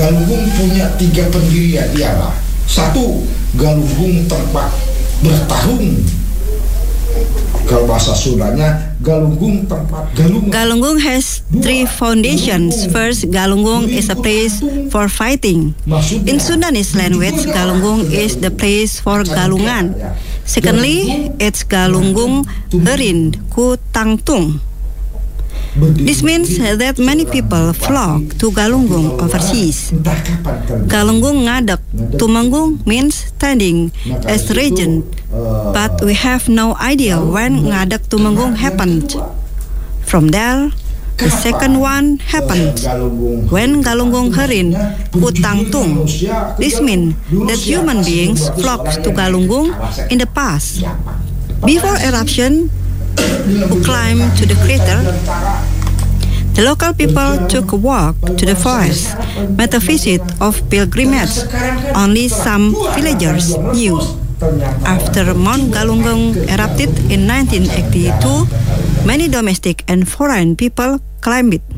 Galunggung punya 3 pendirian, ialah 1. Galunggung tempat bertarung. Kalau bahasa Sundanya, Galunggung tempat galungan. Galunggung has 3 foundations. First, Galunggung is a place for fighting. In Sundanese language, Galunggung is the place for galungan. Secondly, it's Galunggung Herin Ku Tangtung. This means that many people flock to Galunggung overseas. Galunggung Ngadek Tumenggung means standing as regent, but we have no idea when Ngadek Tumenggung happened. From there, the second one happened when Galunggung Herin Ku Tangtung. This means that human beings flocked to Galunggung in the past. Before eruption, who climbed to the crater, the local people took a walk to the forest, made a visit of pilgrimage. Only some villagers knew. After Mount Galunggung erupted in 1982, many domestic and foreign people climbed it.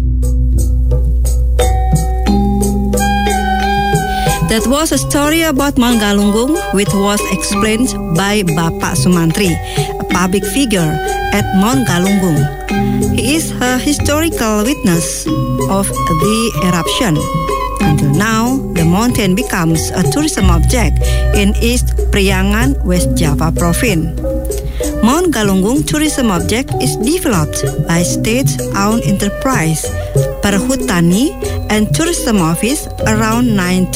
That was a story about Mount Galunggung, which was explained by Bapak Sumantri, a public figure at Mount Galunggung. He is a historical witness of the eruption. Until now, the mountain becomes a tourism object in East Priangan, West Java Province. Mount Galunggung tourism object is developed by state-owned enterprise Perhutani and Tourism Office around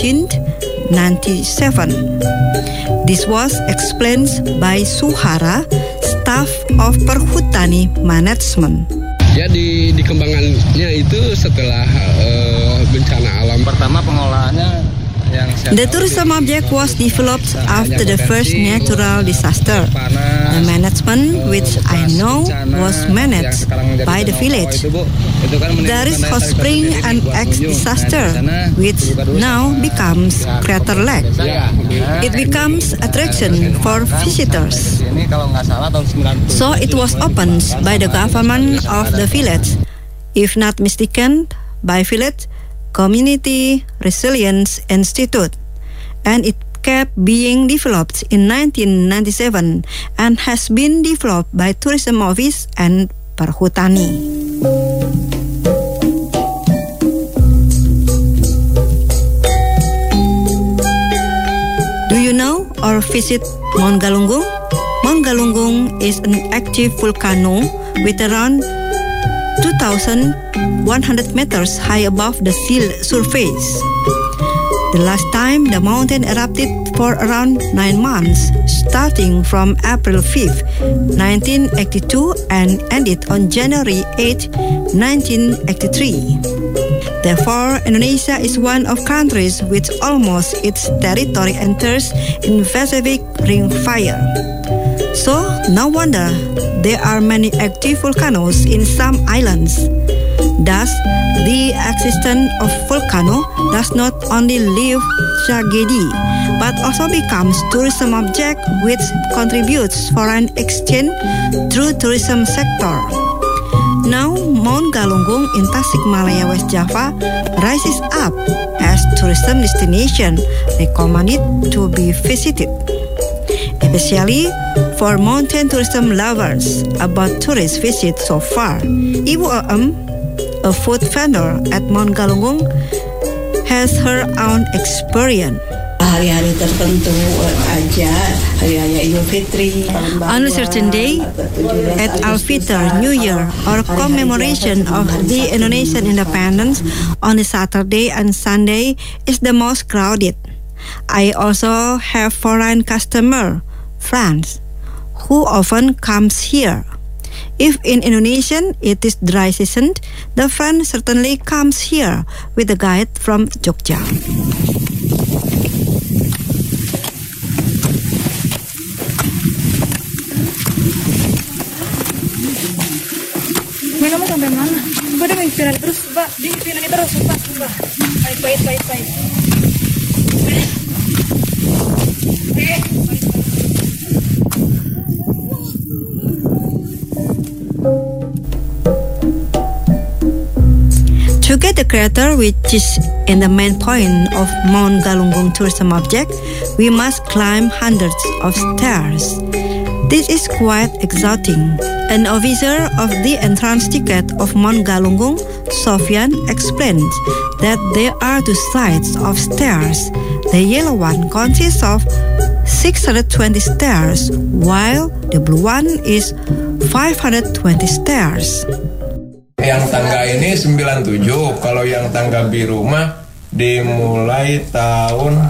1997. This was explained by Suhara, staff of Perhutani Management. Ya dikembangannya itu setelah bencana alam. Pertama pengolahannya yang the tourism object was developed after the first natural disaster. The management, which I know, was managed by the village. There is hot spring and X disaster, which now becomes Crater Lake. It becomes attraction for visitors. So it was opened by the government of the village, if not mistaken, by village Community Resilience Institute, and it kept being developed in 1997 and has been developed by Tourism Office and Perhutani. Do you know or visit Mount Galunggung? Mount Galunggung is an active volcano with around 2,100 meters high above the sea surface. The last time the mountain erupted for around 9 months, starting from April 5, 1982 and ended on January 8, 1983. Therefore, Indonesia is one of countries which almost its territory enters in Pacific Ring Fire. So, no wonder there are many active volcanoes in some islands. Thus, the existence of volcano does not only leave tragedy, but also becomes tourism object which contributes foreign exchange through tourism sector. Now, Mount Galunggung in Tasikmalaya, West Java rises up as tourism destination recommended to be visited, especially for mountain tourism lovers. About tourist visits so far, Ibu Aem, a food vendor at Mount Galunggung, has her own experience. Hari-hari tertentu aja, hari-hari Idul Fitri. On a certain day, at Al-Fitr, New Year, or commemoration of the Indonesian independence on a Saturday and Sunday is the most crowded. I also have foreign customer, friends, who often comes here. If in Indonesian it is dry season, the friend certainly comes here with a guide from Jogja. Kamu sampai mana? Coba deh inspirasi terus, coba. Dia inspirasi terus, coba. Baik. get the crater, which is in the main point of Mount Galunggung tourism object, we must climb hundreds of stairs. This is quite exhausting. An officer of the entrance ticket of Mount Galunggung, Sofyan, explained that there are two sides of stairs. The yellow one consists of 620 stairs, while the blue one is 520 stairs. Yang tangga ini 97, kalau yang tangga biru mah dimulai tahun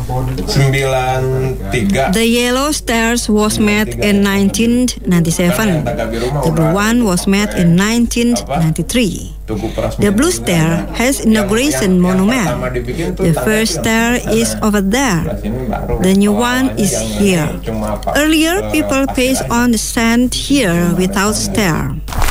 93. The yellow stairs was made in 1997. The blue one was made in 1993. The blue stair has inauguration monument. The first stair is over there. The new one is here. Earlier, people paced on the sand here without stair.